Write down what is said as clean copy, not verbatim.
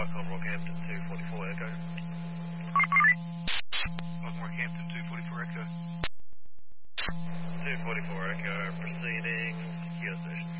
Icon Rockhampton 244 Echo. Icon Rockhampton 244 Echo. 244 Echo, proceeding, secure station.